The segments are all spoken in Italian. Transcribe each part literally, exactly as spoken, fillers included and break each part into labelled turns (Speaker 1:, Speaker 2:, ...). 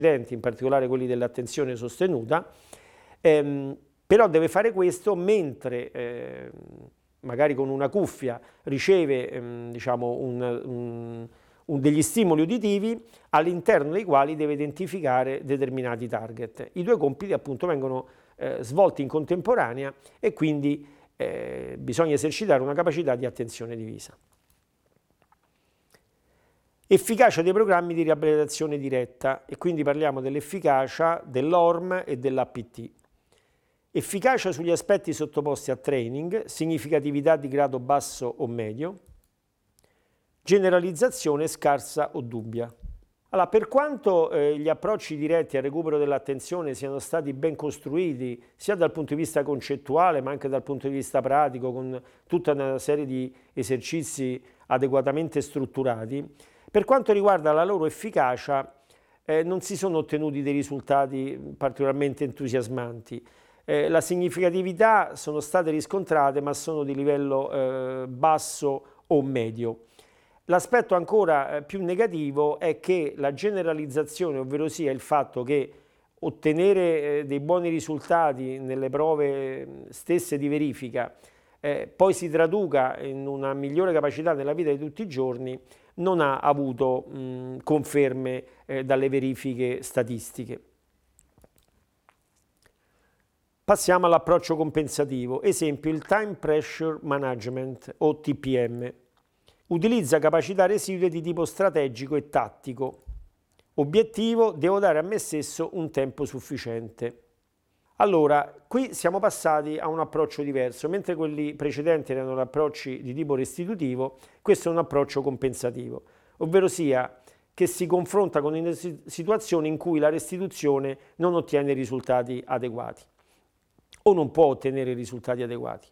Speaker 1: in particolare quelli dell'attenzione sostenuta, ehm, però deve fare questo mentre eh, magari con una cuffia riceve ehm, diciamo un, un, un degli stimoli uditivi all'interno dei quali deve identificare determinati target. I due compiti appunto vengono eh, svolti in contemporanea e quindi eh, bisogna esercitare una capacità di attenzione divisa. Efficacia dei programmi di riabilitazione diretta, e quindi parliamo dell'efficacia dell'O R M e dell'A P T. Efficacia sugli aspetti sottoposti a training, significatività di grado basso o medio, generalizzazione scarsa o dubbia. Allora, per quanto eh, gli approcci diretti al recupero dell'attenzione siano stati ben costruiti, sia dal punto di vista concettuale ma anche dal punto di vista pratico, con tutta una serie di esercizi adeguatamente strutturati, per quanto riguarda la loro efficacia eh, non si sono ottenuti dei risultati particolarmente entusiasmanti. Eh, la significatività sono state riscontrate ma sono di livello eh, basso o medio. L'aspetto ancora eh, più negativo è che la generalizzazione, ovvero sia il fatto che ottenere eh, dei buoni risultati nelle prove stesse di verifica eh, poi si traduca in una migliore capacità nella vita di tutti i giorni, non ha avuto mh, conferme eh, dalle verifiche statistiche. Passiamo all'approccio compensativo. Esempio, il Time Pressure Management o T P M. Utilizza capacità residue di tipo strategico e tattico. Obiettivo: devo dare a me stesso un tempo sufficiente. Allora, qui siamo passati a un approccio diverso. Mentre quelli precedenti erano approcci di tipo restitutivo, questo è un approccio compensativo, ovvero sia che si confronta con una situazione in cui la restituzione non ottiene risultati adeguati o non può ottenere risultati adeguati.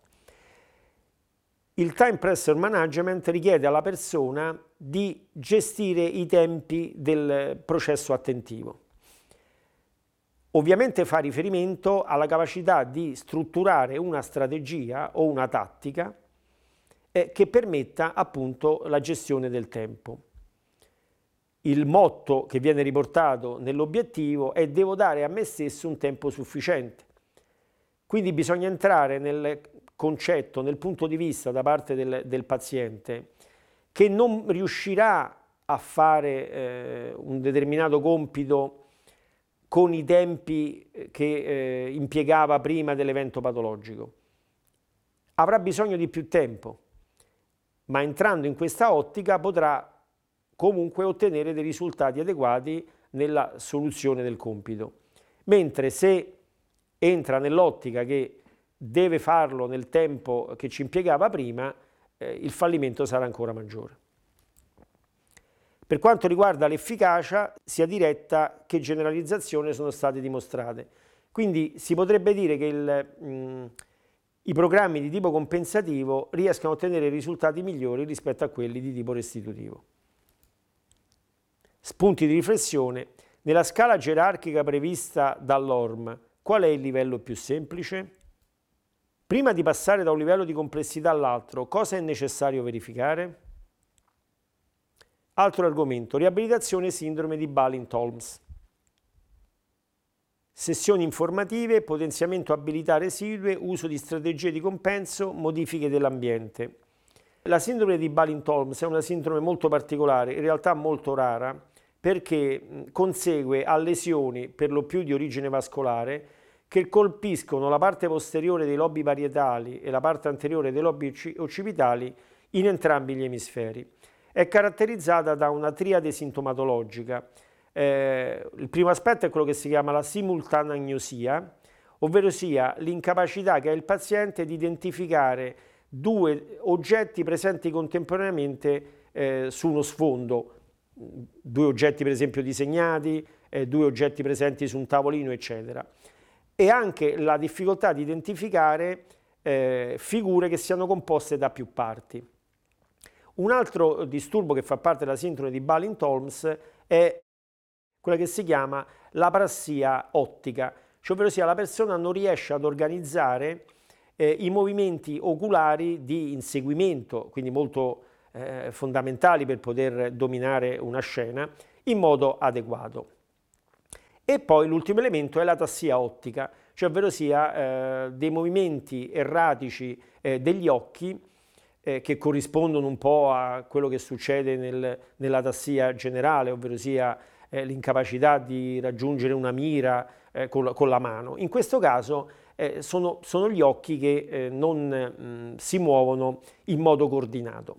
Speaker 1: Il Time Pressure Management richiede alla persona di gestire i tempi del processo attentivo. Ovviamente fa riferimento alla capacità di strutturare una strategia o una tattica eh, che permetta appunto la gestione del tempo. Il motto che viene riportato nell'obiettivo è: devo dare a me stesso un tempo sufficiente. Quindi bisogna entrare nel concetto, nel punto di vista da parte del, del paziente, che non riuscirà a fare eh, un determinato compito con i tempi che eh, impiegava prima dell'evento patologico. Avrà bisogno di più tempo, ma entrando in questa ottica potrà comunque ottenere dei risultati adeguati nella soluzione del compito. Mentre se entra nell'ottica che deve farlo nel tempo che ci impiegava prima, eh, il fallimento sarà ancora maggiore. Per quanto riguarda l'efficacia, sia diretta che generalizzazione sono state dimostrate. Quindi si potrebbe dire che il, mh, i programmi di tipo compensativo riescano a ottenere risultati migliori rispetto a quelli di tipo restitutivo. Spunti di riflessione. Nella scala gerarchica prevista dall'O R M, qual è il livello più semplice? Prima di passare da un livello di complessità all'altro, cosa è necessario verificare? Altro argomento: riabilitazione e sindrome di Balint-Holmes. Sessioni informative, potenziamento abilità residue, uso di strategie di compenso, modifiche dell'ambiente. La sindrome di Balint-Holmes è una sindrome molto particolare, in realtà molto rara, perché consegue a lesioni per lo più di origine vascolare che colpiscono la parte posteriore dei lobi parietali e la parte anteriore dei lobi occipitali in entrambi gli emisferi. È caratterizzata da una triade sintomatologica. Eh, il primo aspetto è quello che si chiama la simultaneagnosia, ovvero sia l'incapacità che ha il paziente di identificare due oggetti presenti contemporaneamente eh, su uno sfondo, due oggetti per esempio disegnati, eh, due oggetti presenti su un tavolino, eccetera. E anche la difficoltà di identificare eh, figure che siano composte da più parti. Un altro disturbo che fa parte della sindrome di Balint-Holmes è quella che si chiama l'aprassia ottica, cioè ovvero sia la persona non riesce ad organizzare eh, i movimenti oculari di inseguimento, quindi molto eh, fondamentali per poter dominare una scena, in modo adeguato. E poi l'ultimo elemento è l'atassia ottica, cioè ovvero sia eh, dei movimenti erratici eh, degli occhi eh, che corrispondono un po' a quello che succede nel, nell'atassia generale, ovvero sia eh, l'incapacità di raggiungere una mira eh, con, la, con la mano. In questo caso eh, sono, sono gli occhi che eh, non mh, si muovono in modo coordinato.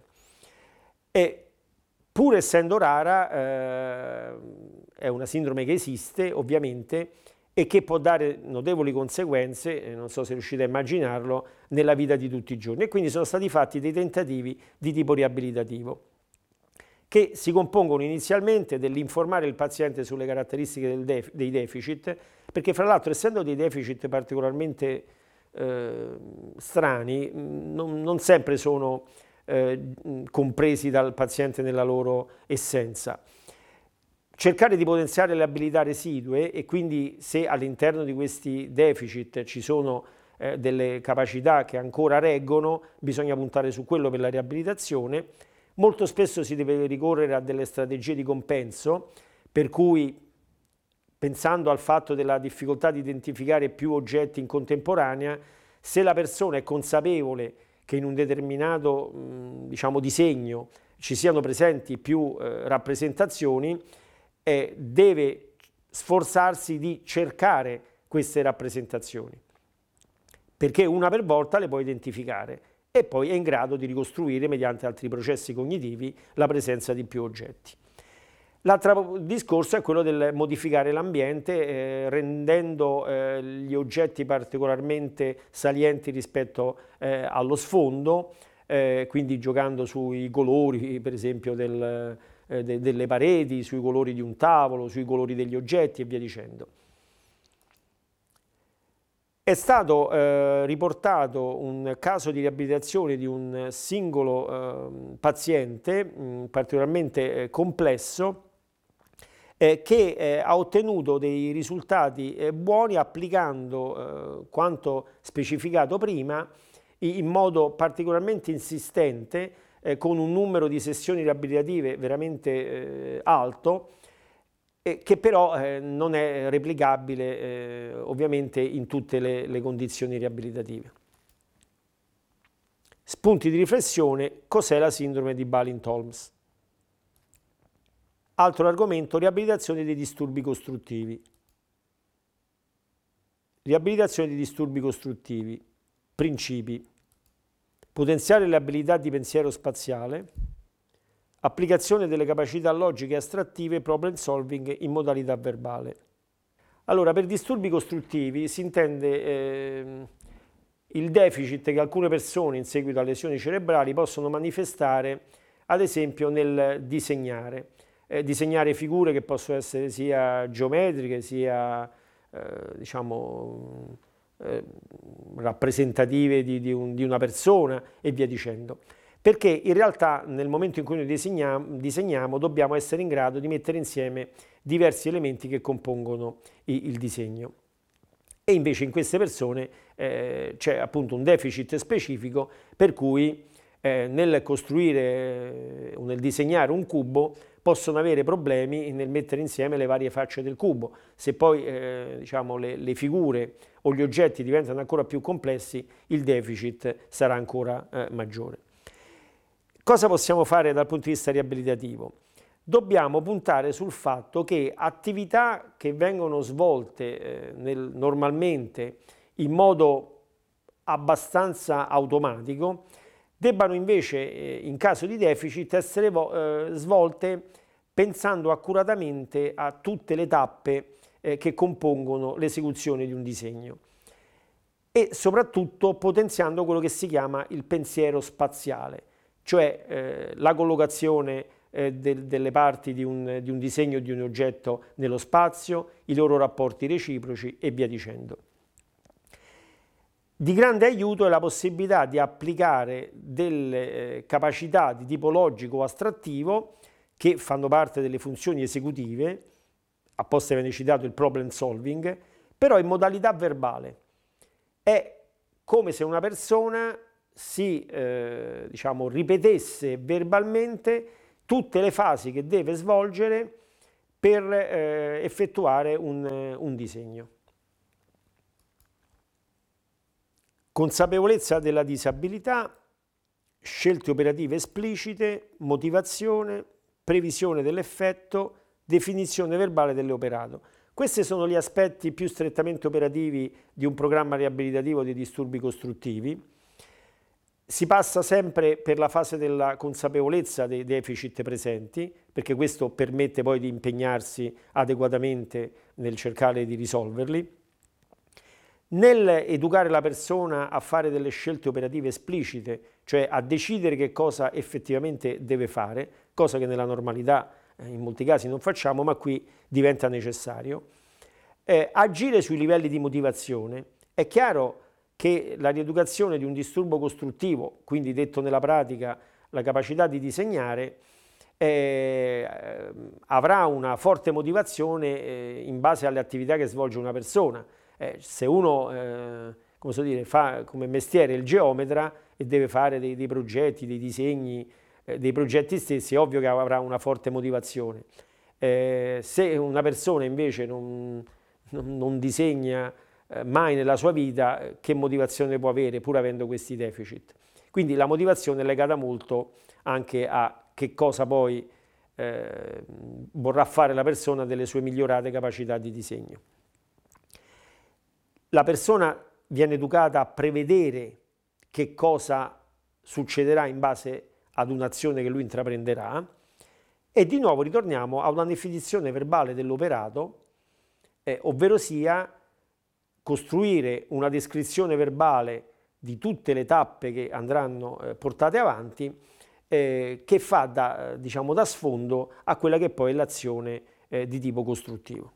Speaker 1: E pur essendo rara, eh, è una sindrome che esiste ovviamente e che può dare notevoli conseguenze, eh, non so se riuscite a immaginarlo, nella vita di tutti i giorni. E quindi sono stati fatti dei tentativi di tipo riabilitativo che si compongono inizialmente dell'informare il paziente sulle caratteristiche del def- dei deficit, perché fra l'altro essendo dei deficit particolarmente eh, strani, non, non sempre sono eh, compresi dal paziente nella loro essenza. Cercare di potenziare le abilità residue e quindi se all'interno di questi deficit ci sono eh, delle capacità che ancora reggono, bisogna puntare su quello per la riabilitazione. Molto spesso si deve ricorrere a delle strategie di compenso, per cui pensando al fatto della difficoltà di identificare più oggetti in contemporanea, se la persona è consapevole che in un determinato diciamo, disegno ci siano presenti più eh, rappresentazioni, eh, deve sforzarsi di cercare queste rappresentazioni, perché una per volta le può identificare e poi è in grado di ricostruire mediante altri processi cognitivi la presenza di più oggetti. L'altro discorso è quello del modificare l'ambiente eh, rendendo eh, gli oggetti particolarmente salienti rispetto eh, allo sfondo, eh, quindi giocando sui colori per esempio del, eh, de, delle pareti, sui colori di un tavolo, sui colori degli oggetti e via dicendo. È stato eh, riportato un caso di riabilitazione di un singolo eh, paziente mh, particolarmente eh, complesso eh, che eh, ha ottenuto dei risultati eh, buoni applicando eh, quanto specificato prima in modo particolarmente insistente eh, con un numero di sessioni riabilitative veramente eh, alto, che però eh, non è replicabile eh, ovviamente in tutte le, le condizioni riabilitative. Spunti di riflessione: cos'è la sindrome di Balint-Holmes? Altro argomento: riabilitazione dei disturbi costruttivi. Riabilitazione dei disturbi costruttivi. Principi: potenziare le abilità di pensiero spaziale, applicazione delle capacità logiche e astrattive, problem solving in modalità verbale. Allora, per disturbi costruttivi si intende eh, il deficit che alcune persone in seguito a lesioni cerebrali possono manifestare, ad esempio nel disegnare, eh, disegnare figure che possono essere sia geometriche sia eh, diciamo eh, rappresentative di, di, un, di una persona e via dicendo. Perché in realtà nel momento in cui noi disegniamo, disegniamo dobbiamo essere in grado di mettere insieme diversi elementi che compongono il, il disegno. E invece in queste persone eh, c'è appunto un deficit specifico per cui eh, nel costruire o nel disegnare un cubo possono avere problemi nel mettere insieme le varie facce del cubo. Se poi eh, diciamo, le, le figure o gli oggetti diventano ancora più complessi, il deficit sarà ancora eh, maggiore. Cosa possiamo fare dal punto di vista riabilitativo? Dobbiamo puntare sul fatto che attività che vengono svolte eh, nel, normalmente in modo abbastanza automatico debbano invece eh, in caso di deficit essere eh, svolte pensando accuratamente a tutte le tappe eh, che compongono l'esecuzione di un disegno e soprattutto potenziando quello che si chiama il pensiero spaziale, cioè eh, la collocazione eh, de, delle parti di un, di un disegno o di un oggetto nello spazio, i loro rapporti reciproci e via dicendo. Di grande aiuto è la possibilità di applicare delle eh, capacità di tipo logico o astrattivo che fanno parte delle funzioni esecutive, apposta viene citato il problem solving, però in modalità verbale. È come se una persona si eh, diciamo, ripetesse verbalmente tutte le fasi che deve svolgere per eh, effettuare un, un disegno. Consapevolezza della disabilità, scelte operative esplicite, motivazione, previsione dell'effetto, definizione verbale dell'operato. Questi sono gli aspetti più strettamente operativi di un programma riabilitativo dei disturbi costruttivi. Si passa sempre per la fase della consapevolezza dei deficit presenti, perché questo permette poi di impegnarsi adeguatamente nel cercare di risolverli. Nell'educare la persona a fare delle scelte operative esplicite, cioè a decidere che cosa effettivamente deve fare, cosa che nella normalità eh, in molti casi non facciamo, ma qui diventa necessario. Eh, agire sui livelli di motivazione. È chiaro che la rieducazione di un disturbo costruttivo, quindi detto nella pratica la capacità di disegnare, eh, avrà una forte motivazione eh, in base alle attività che svolge una persona. Eh, se uno eh, come so dire, fa come mestiere il geometra e deve fare dei, dei progetti, dei disegni, eh, dei progetti stessi, è ovvio che avrà una forte motivazione. Eh, se una persona invece non, non, non disegna eh, mai nella sua vita, che motivazione può avere pur avendo questi deficit? Quindi la motivazione è legata molto anche a che cosa poi eh, vorrà fare la persona delle sue migliorate capacità di disegno. La persona viene educata a prevedere che cosa succederà in base ad un'azione che lui intraprenderà e di nuovo ritorniamo a una definizione verbale dell'operato, eh, ovvero sia costruire una descrizione verbale di tutte le tappe che andranno eh, portate avanti, eh, che fa da, diciamo, da sfondo a quella che poi è l'azione eh, di tipo costruttivo.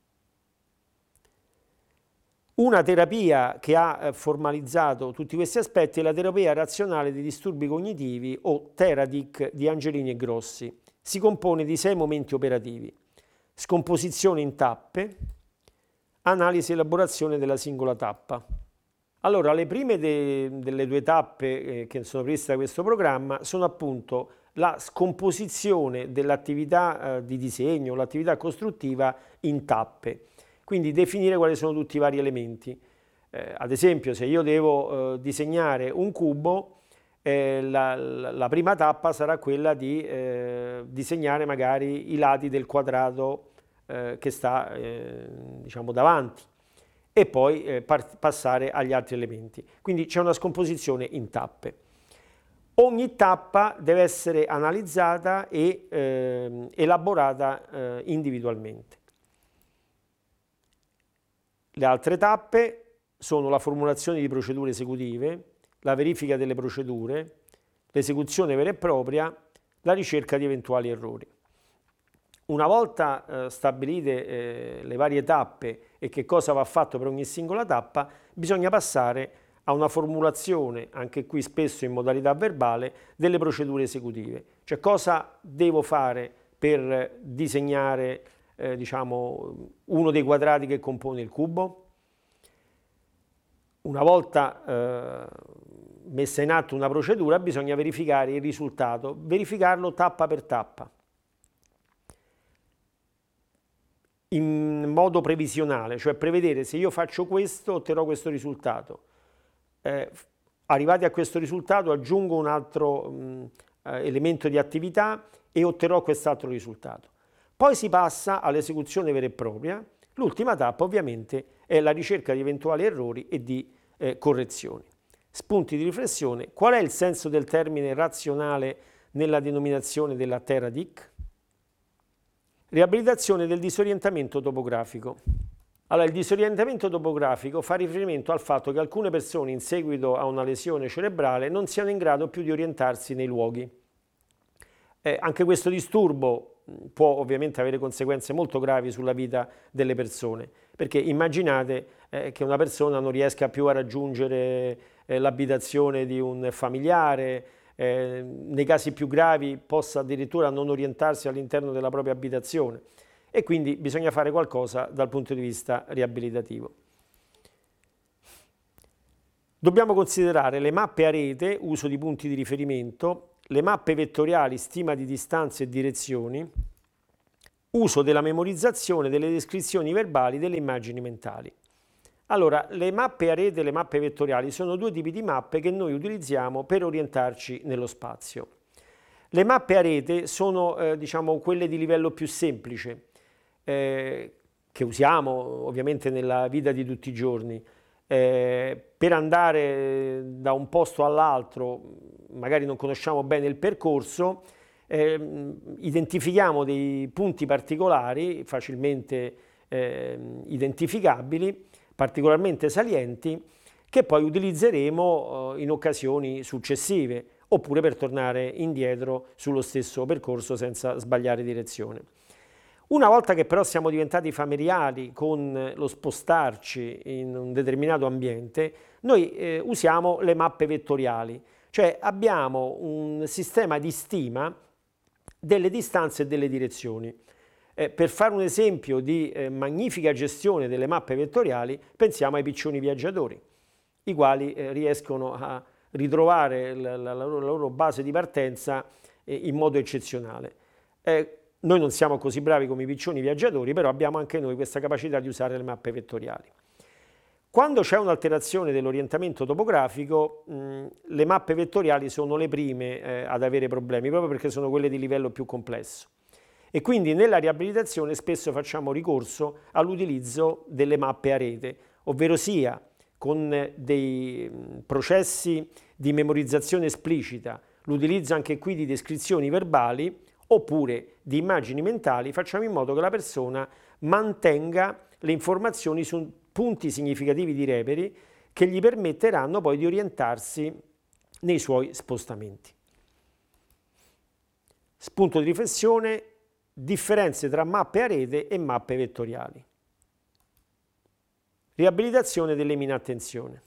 Speaker 1: Una terapia che ha formalizzato tutti questi aspetti è la terapia razionale dei disturbi cognitivi o Teradic di Angelini e Grossi. Si compone di sei momenti operativi: scomposizione in tappe, analisi e elaborazione della singola tappa. Allora, le prime de, delle due tappe eh, che sono previste da questo programma sono appunto la scomposizione dell'attività eh, di disegno, l'attività costruttiva in tappe. Quindi definire quali sono tutti i vari elementi. Eh, ad esempio, se io devo eh, disegnare un cubo, eh, la, la, la prima tappa sarà quella di eh, disegnare magari i lati del quadrato eh, che sta eh, diciamo davanti e poi eh, par- passare agli altri elementi. Quindi c'è una scomposizione in tappe. Ogni tappa deve essere analizzata e eh, elaborata eh, individualmente. Le altre tappe sono la formulazione di procedure esecutive, la verifica delle procedure, l'esecuzione vera e propria, la ricerca di eventuali errori. Una volta eh, stabilite eh, le varie tappe e che cosa va fatto per ogni singola tappa, bisogna passare a una formulazione, anche qui spesso in modalità verbale, delle procedure esecutive. Cioè cosa devo fare per disegnare Eh, diciamo, uno dei quadrati che compone il cubo. Una volta eh, messa in atto una procedura, bisogna verificare il risultato, verificarlo tappa per tappa, in modo previsionale, cioè prevedere: se io faccio questo otterrò questo risultato, eh, arrivati a questo risultato aggiungo un altro mh, elemento di attività e otterrò quest'altro risultato. Poi si passa all'esecuzione vera e propria. L'ultima tappa ovviamente è la ricerca di eventuali errori e di eh, correzioni. Spunti di riflessione: qual è il senso del termine razionale nella denominazione della Teradic? Riabilitazione del disorientamento topografico. Allora, il disorientamento topografico fa riferimento al fatto che alcune persone in seguito a una lesione cerebrale non siano in grado più di orientarsi nei luoghi. Eh, anche questo disturbo può ovviamente avere conseguenze molto gravi sulla vita delle persone, perché immaginate eh, che una persona non riesca più a raggiungere eh, l'abitazione di un familiare, eh, nei casi più gravi possa addirittura non orientarsi all'interno della propria abitazione, e quindi bisogna fare qualcosa dal punto di vista riabilitativo. Dobbiamo considerare le mappe a rete, uso di punti di riferimento, le mappe vettoriali, stima di distanze e direzioni, uso della memorizzazione delle descrizioni verbali delle immagini mentali. Allora, le mappe a rete e le mappe vettoriali sono due tipi di mappe che noi utilizziamo per orientarci nello spazio. Le mappe a rete sono eh, diciamo, quelle di livello più semplice, eh, che usiamo ovviamente nella vita di tutti i giorni. Eh, per andare da un posto all'altro, magari non conosciamo bene il percorso, eh, identifichiamo dei punti particolari, facilmente eh, identificabili, particolarmente salienti, che poi utilizzeremo eh, in occasioni successive, oppure per tornare indietro sullo stesso percorso senza sbagliare direzione. Una volta che però siamo diventati familiari con lo spostarci in un determinato ambiente, noi eh, usiamo le mappe vettoriali, cioè abbiamo un sistema di stima delle distanze e delle direzioni. Eh, per fare un esempio di eh, magnifica gestione delle mappe vettoriali, pensiamo ai piccioni viaggiatori, i quali eh, riescono a ritrovare la, la, la, loro, la loro base di partenza eh, in modo eccezionale. Eh, Noi non siamo così bravi come i piccioni viaggiatori, però abbiamo anche noi questa capacità di usare le mappe vettoriali. Quando c'è un'alterazione dell'orientamento topografico, mh, le mappe vettoriali sono le prime eh, ad avere problemi, proprio perché sono quelle di livello più complesso. E quindi nella riabilitazione spesso facciamo ricorso all'utilizzo delle mappe a rete, ovvero sia con dei processi di memorizzazione esplicita, l'utilizzo anche qui di descrizioni verbali, oppure di immagini mentali, facciamo in modo che la persona mantenga le informazioni su punti significativi di reperi che gli permetteranno poi di orientarsi nei suoi spostamenti. Spunto di riflessione: differenze tra mappe a rete e mappe vettoriali. Riabilitazione dell'inattenzione.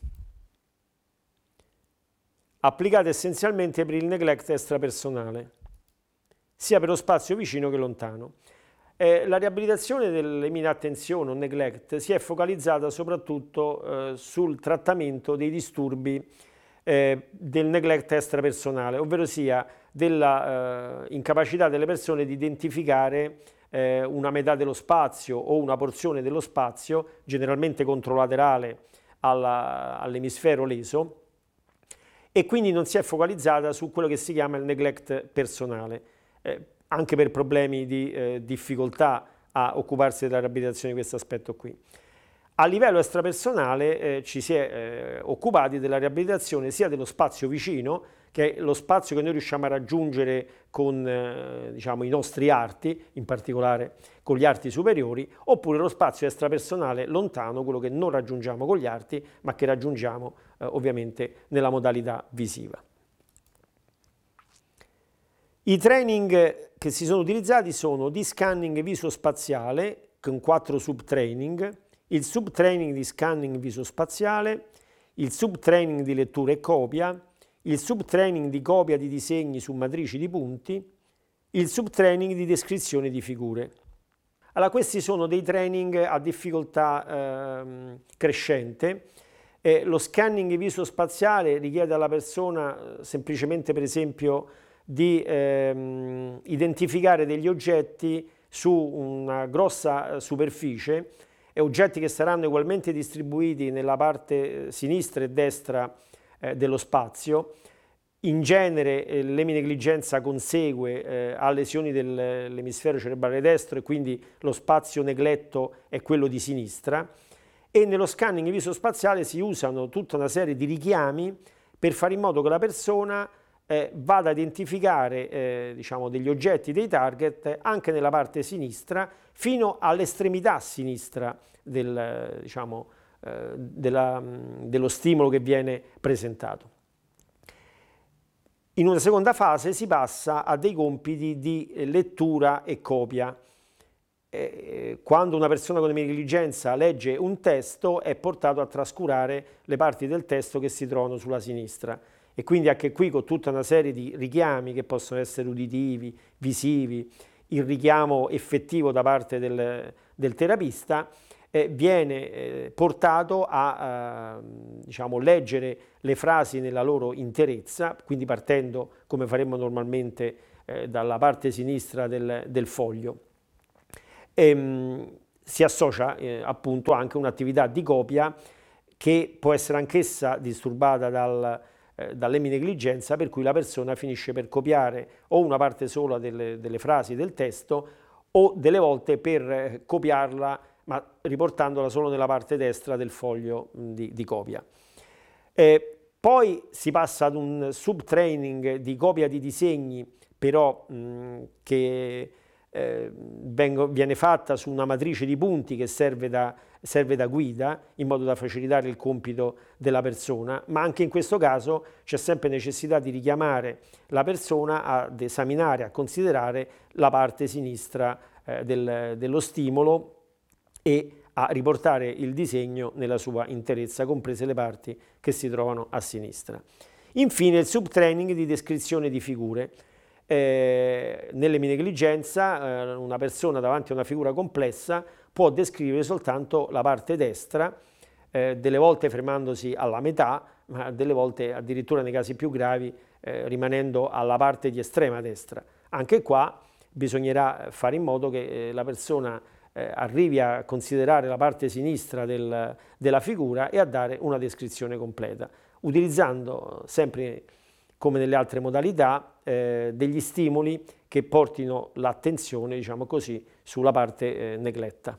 Speaker 1: Applicata essenzialmente per il neglect extrapersonale, sia per lo spazio vicino che lontano. Eh, la riabilitazione dell'inattenzione o neglect si è focalizzata soprattutto eh, sul trattamento dei disturbi eh, del neglect extrapersonale, ovvero sia della eh, incapacità delle persone di identificare eh, una metà dello spazio o una porzione dello spazio, generalmente controlaterale all'emisfero leso, e quindi non si è focalizzata su quello che si chiama il neglect personale. Eh, anche per problemi di eh, difficoltà a occuparsi della riabilitazione di questo aspetto qui. A livello extrapersonale eh, ci si è eh, occupati della riabilitazione sia dello spazio vicino, che è lo spazio che noi riusciamo a raggiungere con eh, diciamo, i nostri arti, in particolare con gli arti superiori, oppure lo spazio extrapersonale lontano, quello che non raggiungiamo con gli arti, ma che raggiungiamo eh, ovviamente nella modalità visiva. I training che si sono utilizzati sono di scanning visospaziale con quattro subtraining, il subtraining di scanning visospaziale, il subtraining di lettura e copia, il subtraining di copia di disegni su matrici di punti, il subtraining di descrizione di figure. Allora, questi sono dei training a difficoltà eh, crescente. Eh, lo scanning visospaziale richiede alla persona eh, semplicemente, per esempio, di ehm, identificare degli oggetti su una grossa superficie, e oggetti che saranno ugualmente distribuiti nella parte sinistra e destra eh, dello spazio. In genere eh, l'eminegligenza consegue eh, a lesioni dell'emisfero cerebrale destro, e quindi lo spazio negletto è quello di sinistra, e nello scanning visospaziale si usano tutta una serie di richiami per fare in modo che la persona Eh, vada a identificare eh, diciamo, degli oggetti, dei target, anche nella parte sinistra, fino all'estremità sinistra del, diciamo, eh, della, dello stimolo che viene presentato. In una seconda fase si passa a dei compiti di lettura e copia. Eh, quando una persona con negligenza legge un testo, è portato a trascurare le parti del testo che si trovano sulla sinistra. E quindi anche qui, con tutta una serie di richiami che possono essere uditivi, visivi, il richiamo effettivo da parte del, del terapista, eh, viene eh, portato a eh, diciamo, leggere le frasi nella loro interezza, quindi partendo come faremmo normalmente eh, dalla parte sinistra del, del foglio. ehm, si associa eh, appunto anche un'attività di copia che può essere anch'essa disturbata dal, eh, dall'eminegligenza, per cui la persona finisce per copiare o una parte sola delle, delle frasi del testo o delle volte per eh, copiarla ma riportandola solo nella parte destra del foglio mh, di, di copia. Eh, poi si passa ad un subtraining di copia di disegni, però mh, che eh, vengo, viene fatta su una matrice di punti che serve da, serve da guida, in modo da facilitare il compito della persona, ma anche in questo caso c'è sempre necessità di richiamare la persona ad esaminare, a considerare la parte sinistra eh, del, dello stimolo e a riportare il disegno nella sua interezza, comprese le parti che si trovano a sinistra. Infine il subtraining di descrizione di figure. Eh, nell'eminegligenza eh, una persona davanti a una figura complessa può descrivere soltanto la parte destra, eh, delle volte fermandosi alla metà, ma delle volte addirittura nei casi più gravi eh, rimanendo alla parte di estrema destra. Anche qua bisognerà fare in modo che eh, la persona eh, arrivi a considerare la parte sinistra del, della figura e a dare una descrizione completa, utilizzando sempre, come nelle altre modalità, eh, degli stimoli che portino l'attenzione, diciamo così, sulla parte eh, negletta.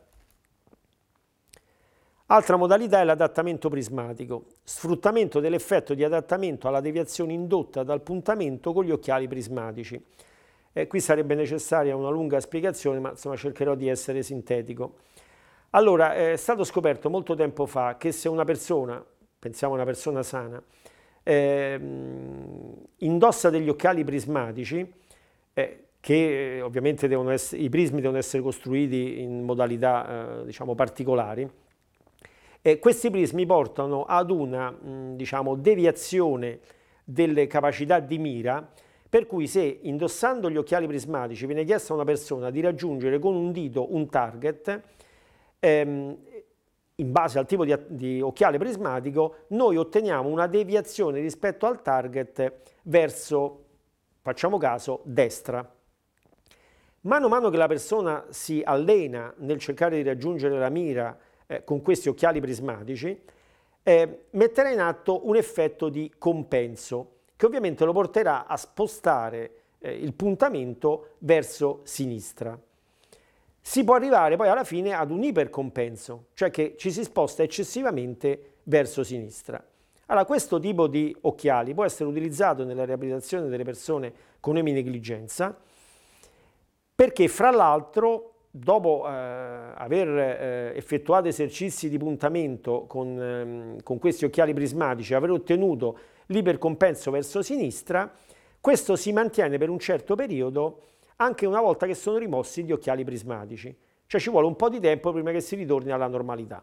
Speaker 1: Altra modalità è l'adattamento prismatico, sfruttamento dell'effetto di adattamento alla deviazione indotta dal puntamento con gli occhiali prismatici. Eh, qui sarebbe necessaria una lunga spiegazione, ma insomma cercherò di essere sintetico. Allora, è stato scoperto molto tempo fa che se una persona, pensiamo a una persona sana, eh, indossa degli occhiali prismatici, eh, che eh, ovviamente devono essere, i prismi devono essere costruiti in modalità eh, diciamo particolari, e questi prismi portano ad una mh, diciamo, deviazione delle capacità di mira, per cui se indossando gli occhiali prismatici viene chiesto a una persona di raggiungere con un dito un target, ehm, in base al tipo di, di occhiale prismatico, noi otteniamo una deviazione rispetto al target verso, facciamo caso, destra. Mano a mano che la persona si allena nel cercare di raggiungere la mira eh, con questi occhiali prismatici, eh, metterà in atto un effetto di compenso, che ovviamente lo porterà a spostare eh, il puntamento verso sinistra. Si può arrivare poi alla fine ad un ipercompenso, cioè che ci si sposta eccessivamente verso sinistra. Allora, questo tipo di occhiali può essere utilizzato nella riabilitazione delle persone con eminegligenza, perché fra l'altro, dopo eh, aver eh, effettuato esercizi di puntamento con, ehm, con questi occhiali prismatici e aver ottenuto l'ipercompenso verso sinistra, questo si mantiene per un certo periodo anche una volta che sono rimossi gli occhiali prismatici, cioè ci vuole un po' di tempo prima che si ritorni alla normalità.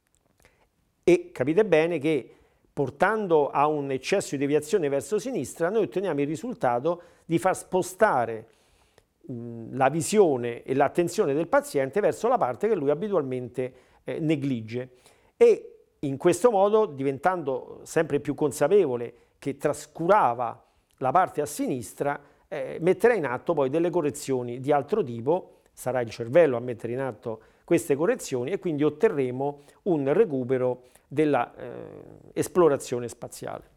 Speaker 1: E capite bene che portando a un eccesso di deviazione verso sinistra noi otteniamo il risultato di far spostare mh, la visione e l'attenzione del paziente verso la parte che lui abitualmente eh, neglige, e in questo modo, diventando sempre più consapevole che trascurava la parte a sinistra, eh, metterà in atto poi delle correzioni di altro tipo, sarà il cervello a mettere in atto queste correzioni e quindi otterremo un recupero della eh, esplorazione spaziale.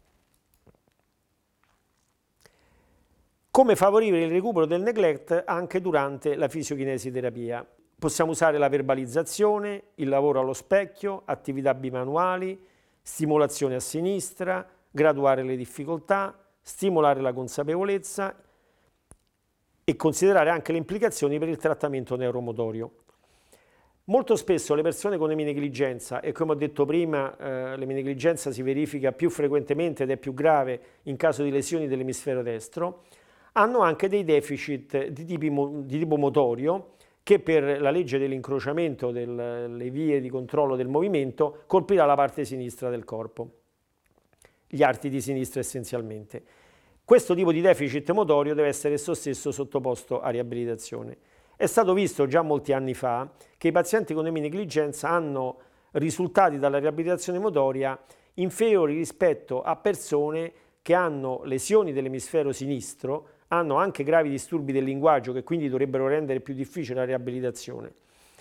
Speaker 1: Come favorire il recupero del neglect anche durante la fisiokinesiterapia? Possiamo usare la verbalizzazione, il lavoro allo specchio, attività bimanuali, stimolazione a sinistra, graduare le difficoltà, stimolare la consapevolezza e considerare anche le implicazioni per il trattamento neuromotorio. Molto spesso le persone con eminegligenza, e come ho detto prima, eh, l'eminegligenza si verifica più frequentemente ed è più grave in caso di lesioni dell'emisfero destro, hanno anche dei deficit di, tipi, di tipo motorio, che per la legge dell'incrociamento delle vie di controllo del movimento colpirà la parte sinistra del corpo, gli arti di sinistra essenzialmente. Questo tipo di deficit motorio deve essere esso stesso sottoposto a riabilitazione. È stato visto già molti anni fa che i pazienti con eminegligenza hanno risultati dalla riabilitazione motoria inferiori rispetto a persone che hanno lesioni dell'emisfero sinistro, hanno anche gravi disturbi del linguaggio che quindi dovrebbero rendere più difficile la riabilitazione.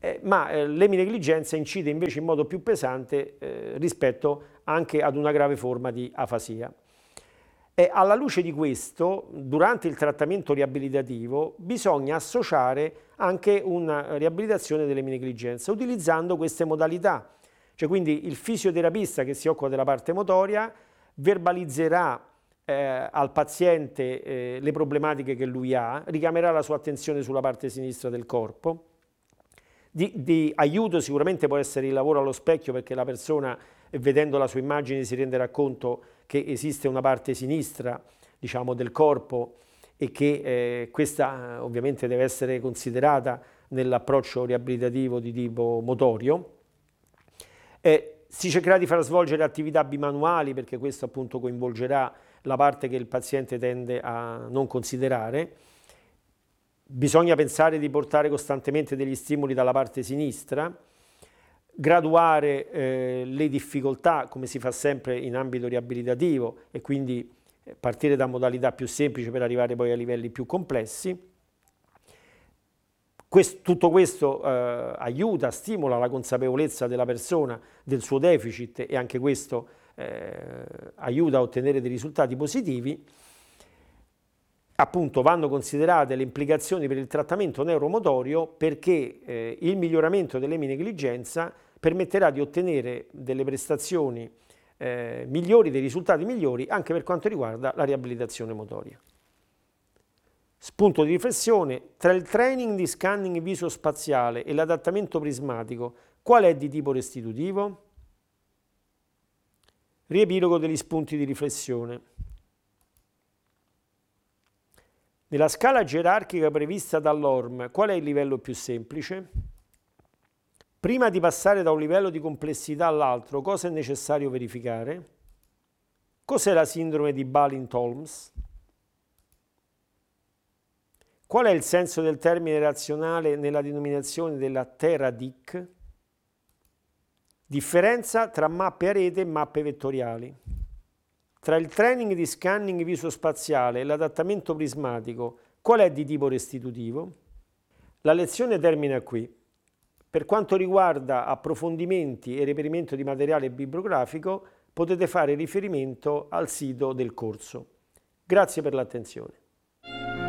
Speaker 1: eh, ma eh, l'eminegligenza incide invece in modo più pesante eh, rispetto anche ad una grave forma di afasia. E alla luce di questo, durante il trattamento riabilitativo, bisogna associare anche una riabilitazione dell'eminegligenza utilizzando queste modalità. Cioè, quindi il fisioterapista che si occupa della parte motoria verbalizzerà eh, al paziente eh, le problematiche che lui ha, richiamerà la sua attenzione sulla parte sinistra del corpo. Di, di aiuto sicuramente può essere il lavoro allo specchio, perché la persona, vedendo la sua immagine, si renderà conto che esiste una parte sinistra, diciamo, del corpo e che eh, questa ovviamente deve essere considerata nell'approccio riabilitativo di tipo motorio. Eh, si cercherà di far svolgere attività bimanuali, perché questo appunto coinvolgerà la parte che il paziente tende a non considerare. Bisogna pensare di portare costantemente degli stimoli dalla parte sinistra, graduare eh, le difficoltà come si fa sempre in ambito riabilitativo e quindi partire da modalità più semplici per arrivare poi a livelli più complessi. Questo, tutto questo eh, aiuta, stimola la consapevolezza della persona del suo deficit e anche questo eh, aiuta a ottenere dei risultati positivi. Appunto vanno considerate le implicazioni per il trattamento neuromotorio, perché eh, il miglioramento dell'eminegligenza permetterà di ottenere delle prestazioni eh, migliori, dei risultati migliori anche per quanto riguarda la riabilitazione motoria. Spunto di riflessione: tra il training di scanning viso-spaziale e l'adattamento prismatico, qual è di tipo restitutivo? Riepilogo degli spunti di riflessione. Nella scala gerarchica prevista dall'O R M, qual è il livello più semplice? Prima di passare da un livello di complessità all'altro, cosa è necessario verificare? Cos'è la sindrome di Balint-Holmes? Qual è il senso del termine razionale nella denominazione della TERA-D I C? Differenza tra mappe a rete e mappe vettoriali. Tra il training di scanning viso-spaziale e l'adattamento prismatico, qual è di tipo restitutivo? La lezione termina qui. Per quanto riguarda approfondimenti e reperimento di materiale bibliografico, potete fare riferimento al sito del corso. Grazie per l'attenzione.